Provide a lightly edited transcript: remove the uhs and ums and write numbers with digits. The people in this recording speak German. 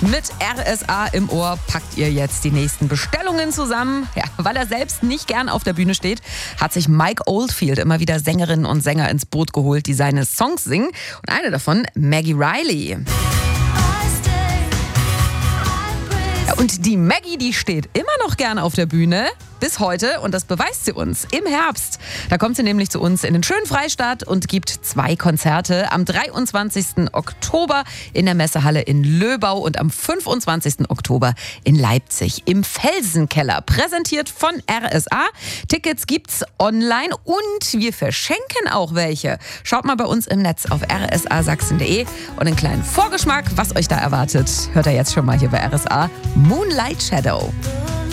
Mit RSA im Ohr packt ihr jetzt die nächsten Bestellungen zusammen. Ja, weil er selbst nicht gern auf der Bühne steht, hat sich Mike Oldfield immer wieder Sängerinnen und Sänger ins Boot geholt, die seine Songs singen. Und eine davon, Maggie Riley. Ja, und die Maggie, die steht immer noch gern auf der Bühne. Bis heute, und das beweist sie uns, im Herbst. Da kommt sie nämlich zu uns in den schönen Freistaat und gibt 2 Konzerte. Am 23. Oktober in der Messehalle in Löbau und am 25. Oktober in Leipzig im Felsenkeller. Präsentiert von RSA. Tickets gibt's online und wir verschenken auch welche. Schaut mal bei uns im Netz auf rsasachsen.de und einen kleinen Vorgeschmack, was euch da erwartet, hört ihr jetzt schon mal hier bei RSA. Moonlight Shadow.